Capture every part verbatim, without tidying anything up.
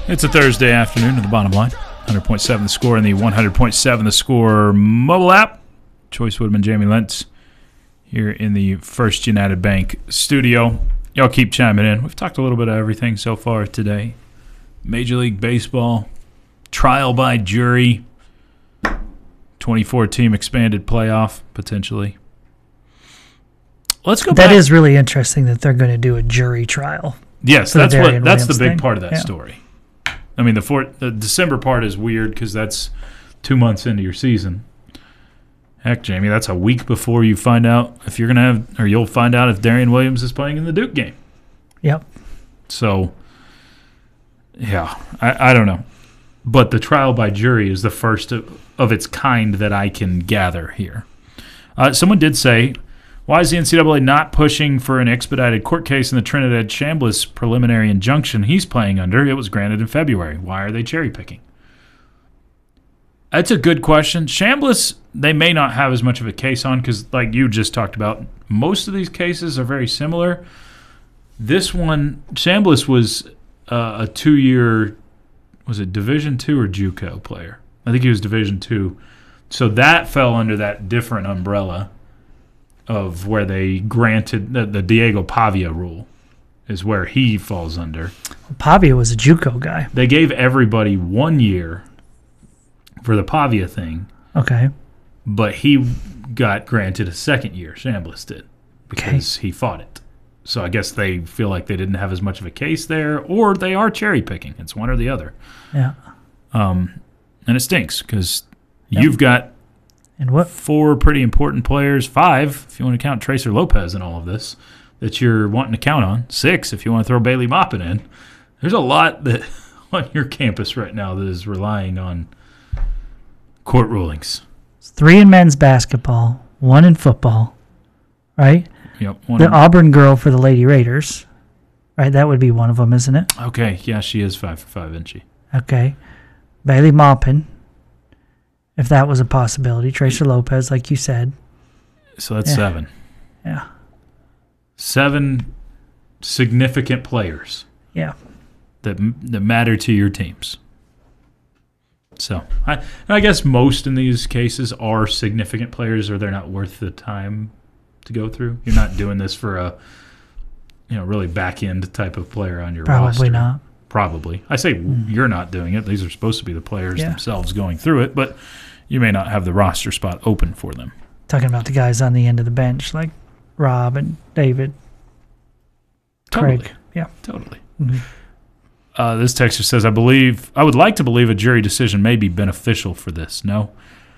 It's a Thursday afternoon at the bottom line. one hundred point seven The Score and the one hundred point seven The Score mobile app. Choice Woodman, Jamie Lentz here in the First United Bank studio. Y'all keep chiming in. We've talked a little bit of everything so far today. Major League Baseball, trial by jury, twenty-four team expanded playoff, potentially. Let's go back. That is really interesting that they're going to do a jury trial. Yes, that's what. That's the big thing. part of that yeah. story. I mean, the, four, the December part is weird because that's two months into your season. Heck, Jamie, that's a week before you find out if you're going to have, or you'll find out if Darian Williams is playing in the Duke game. Yep. So, yeah, I, I don't know. But the trial by jury is the first of, of its kind that I can gather here. Uh, someone did say, why is the N C double A not pushing for an expedited court case in the Trinidad Chambliss preliminary injunction he's playing under? It was granted in February. Why are they cherry picking? That's a good question. Chambliss, they may not have as much of a case on because, like you just talked about, most of these cases are very similar. This one, Chambliss was uh, a two-year, was it Division two or JUCO player? I think he was Division two. So that fell under that different umbrella of where they granted the, the Diego Pavia rule is where he falls under. Pavia was a JUCO guy. They gave everybody one year for the Pavia thing. Okay. But he got granted a second year, Chambliss did, because okay. he fought it. So I guess they feel like they didn't have as much of a case there, or they are cherry picking. It's one or the other. Yeah. Um, and it stinks because yep. you've got And what? four pretty important players, five if you want to count Tracer Lopez in all of this, that you're wanting to count on, six if you want to throw Bailey Maupin in. There's a lot that on your campus right now that is relying on court rulings. It's three in men's basketball, one in football, right? Yep. One the in- Auburn girl for the Lady Raiders, right? That would be one of them, isn't it? Okay, yeah, she is five for five, isn't she? Okay. Bailey Maupin, if that was a possibility. Tracer Lopez, like you said. So that's yeah. seven. Yeah. Seven significant players. Yeah. That that matter to your teams. So I I guess most in these cases are significant players, or they're not worth the time to go through. You're not doing this for a you know really back end type of player on your Probably roster. Probably not. Probably. I say mm. you're not doing it. These are supposed to be the players yeah. themselves going through it, but you may not have the roster spot open for them. Talking about the guys on the end of the bench, like Rob and David. Totally. Craig. Yeah. Totally. Mm-hmm. Uh, this texter says, I believe, I would like to believe a jury decision may be beneficial for this. No?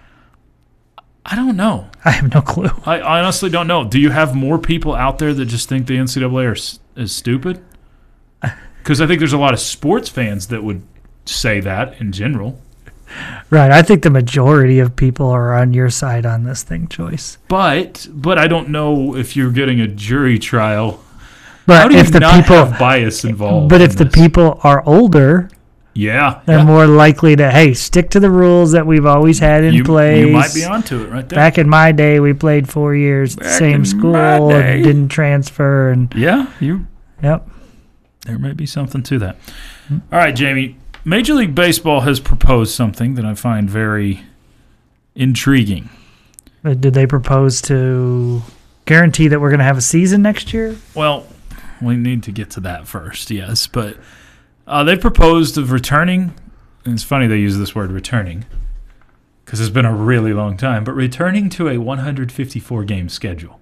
I don't know. I have no clue. I honestly don't know. Do you have more people out there that just think the N C double A are, is stupid? Because I think there's a lot of sports fans that would say that in general. Right. I think the majority of people are on your side on this thing, Choice. But but I don't know if you're getting a jury trial. But How do if you the not people, have bias involved? But in if the this? people are older, yeah, they're yeah. more likely to, hey, stick to the rules that we've always had in you, place. You might be onto it right there. Back in my day, we played four years at the Back same in school my day. and didn't transfer. And Yeah, you. Yep. There may be something to that. All right, Jamie. Major League Baseball has proposed something that I find very intriguing. Did they propose to guarantee that we're going to have a season next year? Well, we need to get to that first, yes. But uh, they proposed of returning, and it's funny they use this word returning because it's been a really long time, but returning to a one hundred fifty-four game schedule.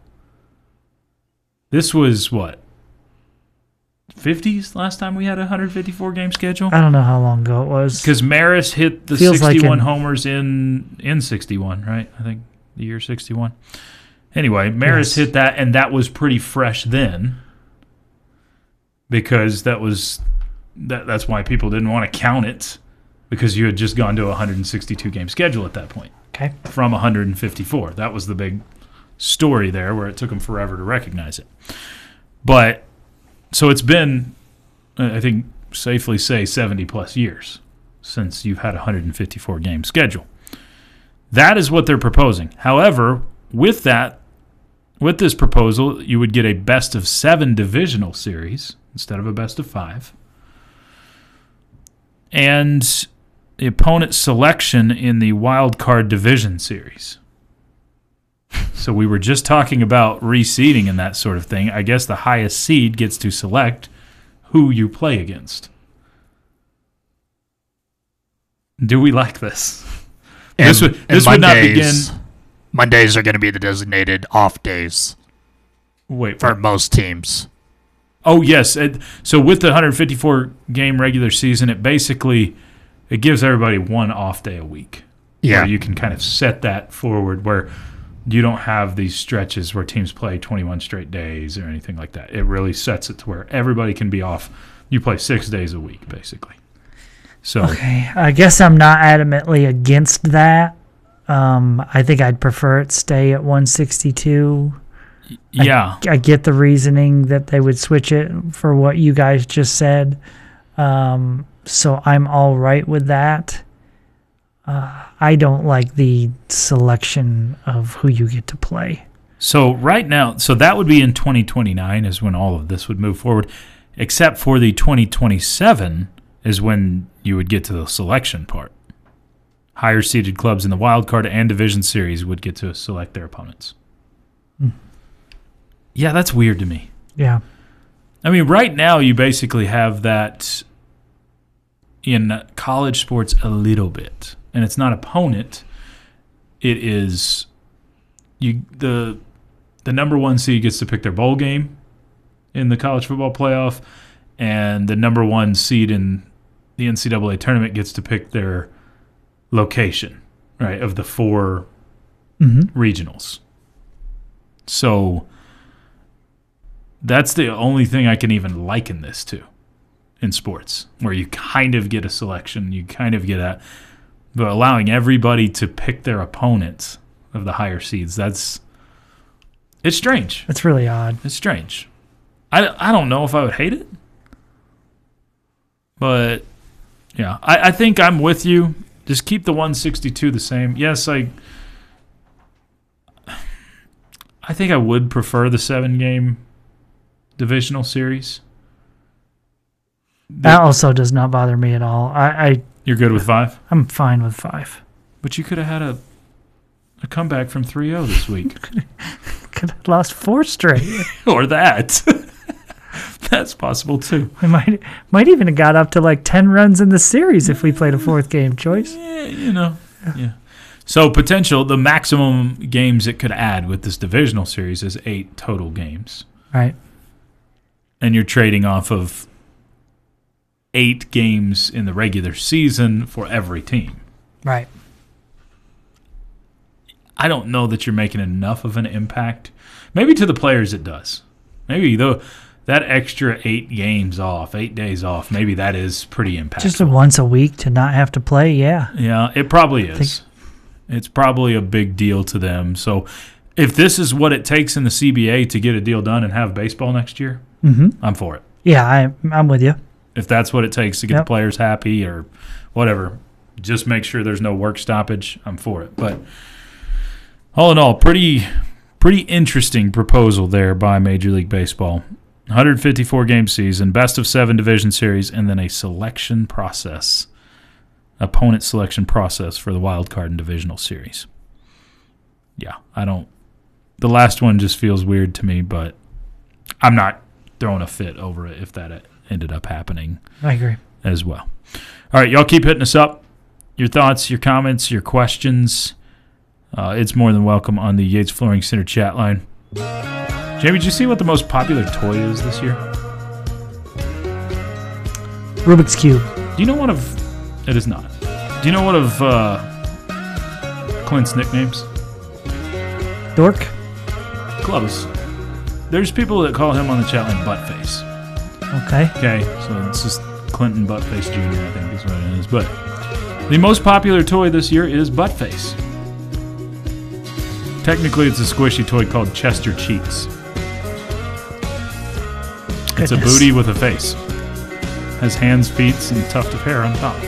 This was what? fifties last time we had a one hundred fifty-four game schedule? I don't know how long ago it was. Because Maris hit the Feels sixty-one like in, homers in in sixty-one, right? I think the year sixty-one. Anyway, Maris yes. hit that, and that was pretty fresh then because that was that. That's why people didn't want to count it because you had just gone to a one hundred sixty-two game schedule at that point. Okay. From one hundred fifty-four. That was the big story there where it took them forever to recognize it. But so it's been, I think, safely say seventy plus years since you've had a one hundred fifty-four game schedule. That is what they're proposing. However, with that, with this proposal, you would get a best of seven divisional series instead of a best of five. and the opponent selection in the wild card division series. So we were just talking about reseeding and that sort of thing. I guess the highest seed gets to select who you play against. Do we like this? And, this would, this would not begin. Mondays are going to be the designated off days Wait, for what? most teams. Oh, yes. It, so with the one hundred fifty-four game regular season, it basically it gives everybody one off day a week. Yeah. Where you can kind of set that forward where you don't have these stretches where teams play twenty-one straight days or anything like that. It really sets it to where everybody can be off. You play six days a week, basically. So Okay, I guess I'm not adamantly against that. Um, I think I'd prefer it stay at one sixty-two. yeah. I, I get the reasoning that they would switch it for what you guys just said. Um, so I'm all right with that. Uh, I don't like the selection of who you get to play. So right now, so that would be in twenty twenty-nine is when all of this would move forward, except for the twenty twenty-seven is when you would get to the selection part. Higher seeded clubs in the wild card and division series would get to select their opponents. Hmm. Yeah, that's weird to me. Yeah. I mean, right now you basically have that in college sports a little bit. And it's not opponent. It is you the the number one seed gets to pick their bowl game in the college football playoff, and the number one seed in the N C double A tournament gets to pick their location, right, of the four Mm-hmm. regionals. So that's the only thing I can even liken this to in sports, where you kind of get a selection, you kind of get a, but allowing everybody to pick their opponents of the higher seeds, that's, it's strange. It's really odd. It's strange. I, I don't know if I would hate it, but yeah, I, I think I'm with you. Just keep the one sixty-two the same. Yes, I I think I would prefer the seven-game divisional series. That also does not bother me at all. I, I You're good with five? I'm fine with five. But you could have had a a comeback from three oh this week. Could have lost four straight. Or that. That's possible, too. We might might even have got up to like ten runs in the series if we played a fourth game choice. Yeah, you know. Yeah. So potential, the maximum games it could add with this divisional series is eight total games. Right. And you're trading off of eight games in the regular season for every team. Right. I don't know that you're making enough of an impact. Maybe to the players it does. Maybe though that extra eight games off, eight days off, maybe that is pretty impactful. Just a once a week to not have to play, yeah. Yeah, it probably is. think- It's probably a big deal to them. So if this is what it takes in the C B A to get a deal done and have baseball next year, Mm-hmm. I'm for it. Yeah, I, I'm with you. If that's what it takes to get Yep. the players happy or whatever, just make sure there's no work stoppage. I'm for it. But all in all, pretty pretty interesting proposal there by Major League Baseball. one hundred fifty-four game season, best of seven division series, and then a selection process, opponent selection process for the wild card and divisional series. Yeah, I don't. The last one just feels weird to me, but I'm not throwing a fit over it if that ended up happening I agree. as well. All right, y'all keep hitting us up. Your thoughts, your comments, your questions. Uh, it's more than welcome on the Yates Flooring Center chat line. Jamie, did you see what the most popular toy is this year? Rubik's Cube. Do you know one of... It is not. Do you know one of uh, Clint's nicknames? Dork? Close. There's people that call him on the chat line Buttface. Okay. Okay, so it's just Clinton Buttface Junior, I think is what it is. But the most popular toy this year is Buttface. Technically, it's a squishy toy called Chester Cheeks. It's a Goodness. booty with a face. Has hands, feet, and a tuft of hair on top.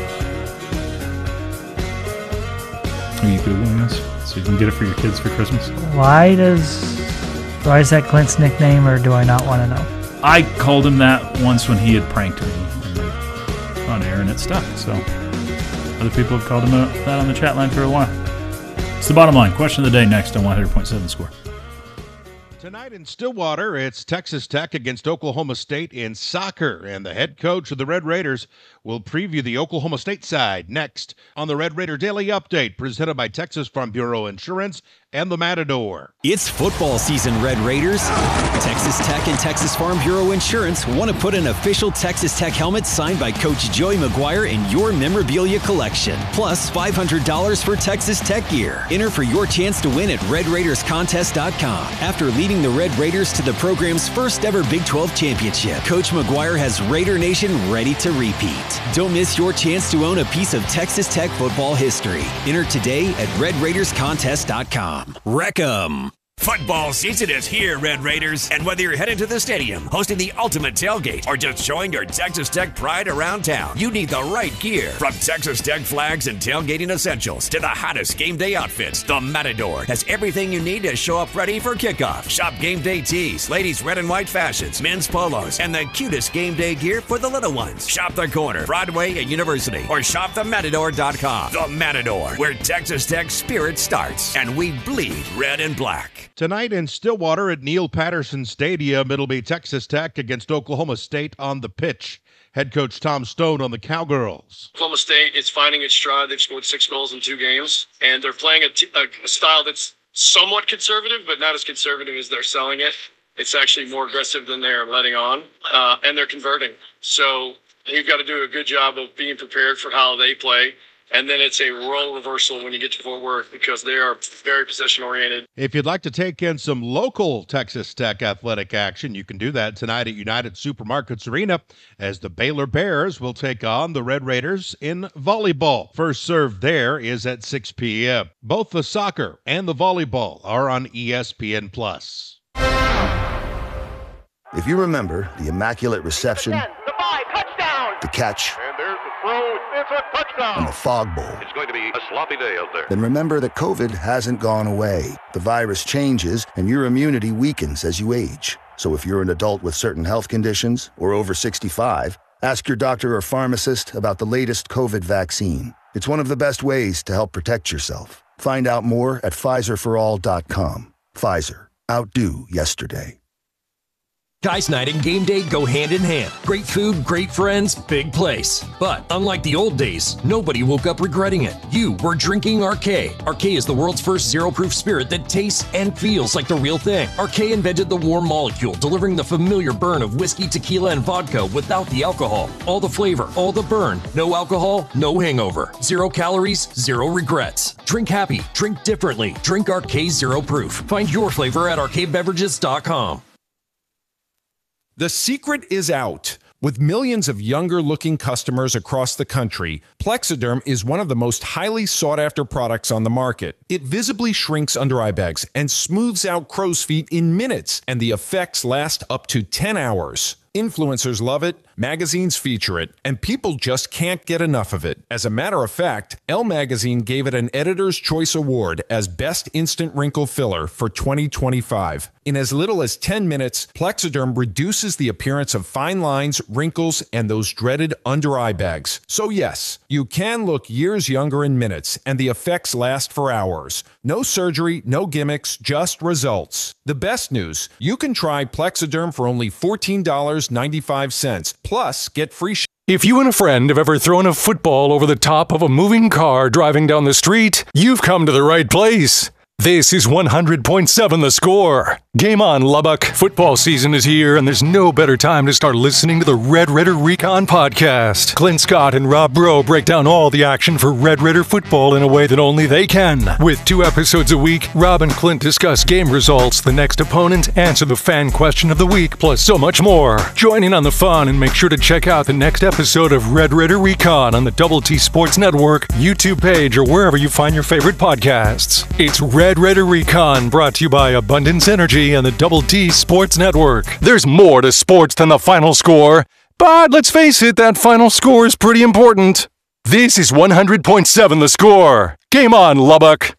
Are you Googling this so you can get it for your kids for Christmas? Why does... Why is that Clint's nickname, or do I not want to know? I called him that once when he had pranked me. And I thought on air, and it stuck. So other people have called him a, that on the chat line for a while. It's the bottom line. Question of the day next on one hundred point seven Score. Tonight in Stillwater, it's Texas Tech against Oklahoma State in soccer, and the head coach of the Red Raiders will preview the Oklahoma State side next on the Red Raider Daily Update, presented by Texas Farm Bureau Insurance and the Matador. It's football season, Red Raiders. Texas Tech and Texas Farm Bureau Insurance want to put an official Texas Tech helmet signed by Coach Joey McGuire in your memorabilia collection, plus five hundred dollars for Texas Tech gear. Enter for your chance to win at red raiders contest dot com. After leading the Red Raiders to the program's first ever Big twelve championship, Coach McGuire has Raider Nation ready to repeat. Don't miss your chance to own a piece of Texas Tech football history. Enter today at red raiders contest dot com. Wreck 'em. Football season is here, Red Raiders, and whether you're headed to the stadium, hosting the ultimate tailgate, or just showing your Texas Tech pride around town, you need the right gear. From Texas Tech flags and tailgating essentials to the hottest game day outfits, the Matador has everything you need to show up ready for kickoff. Shop game day tees, ladies' red and white fashions, men's polos, and the cutest game day gear for the little ones. Shop the corner, Broadway and University, or shop the matador dot com. The Matador, where Texas Tech spirit starts, and we bleed red and black. Tonight in Stillwater at Neil Patterson Stadium, it'll be Texas Tech against Oklahoma State on the pitch. Head coach Tom Stone on the Cowgirls. Oklahoma State is finding its stride. They've scored six goals in two games, and they're playing a, t- a, a style that's somewhat conservative, but not as conservative as they're selling it. It's actually more aggressive than they're letting on, uh, and they're converting. So you've got to do a good job of being prepared for how they play. And then it's a role reversal when you get to Fort Worth because they are very possession-oriented. If you'd like to take in some local Texas Tech athletic action, you can do that tonight at United Supermarkets Arena as the Baylor Bears will take on the Red Raiders in volleyball. First serve there is at six p.m. Both the soccer and the volleyball are on E S P N plus. If you remember the Immaculate Reception, the five, touchdown, the catch, and there's the throw, it's a touchdown, and the Fog Bowl, it's going to be a sloppy day out there. Then remember that COVID hasn't gone away. The virus changes, and your immunity weakens as you age. So if you're an adult with certain health conditions or over sixty-five, ask your doctor or pharmacist about the latest COVID vaccine. It's one of the best ways to help protect yourself. Find out more at Pfizer for all dot com. Pfizer. Outdo yesterday. Guys Night and game day go hand in hand. Great food, great friends, big place. But unlike the old days, nobody woke up regretting it. You were drinking Arcade. Arcade is the world's first zero-proof spirit that tastes and feels like the real thing. Arcade invented the warm molecule, delivering the familiar burn of whiskey, tequila, and vodka without the alcohol. All the flavor, all the burn. No alcohol, no hangover. Zero calories, zero regrets. Drink happy, drink differently. Drink Arcade Zero Proof. Find your flavor at arcade beverages dot com. The secret is out. With millions of younger-looking customers across the country, Plexiderm is one of the most highly sought-after products on the market. It visibly shrinks under-eye bags and smooths out crow's feet in minutes, and the effects last up to ten hours. Influencers love it, magazines feature it, and people just can't get enough of it. As a matter of fact, Elle Magazine gave it an Editor's Choice Award as Best Instant Wrinkle Filler for twenty twenty-five. In as little as ten minutes, Plexiderm reduces the appearance of fine lines, wrinkles, and those dreaded under-eye bags. So yes, you can look years younger in minutes, and the effects last for hours. No surgery, no gimmicks, just results. The best news, you can try Plexiderm for only fourteen dollars and ninety-five cents, plus get free shipping. If you and a friend have ever thrown a football over the top of a moving car driving down the street, you've come to the right place. This is one hundred point seven The Score. Game on, Lubbock. Football season is here, and there's no better time to start listening to the Red Raider Recon podcast. Clint Scott and Rob Bro break down all the action for Red Raider football in a way that only they can. With two episodes a week, Rob and Clint discuss game results, the next opponent, answer the fan question of the week, plus so much more. Join in on the fun and make sure to check out the next episode of Red Raider Recon on the Double T Sports Network, YouTube page, or wherever you find your favorite podcasts. It's Red Red Raider Recon, brought to you by Abundance Energy and the Double T Sports Network. There's more to sports than the final score, but let's face it, that final score is pretty important. This is one hundred point seven The Score. Game on, Lubbock.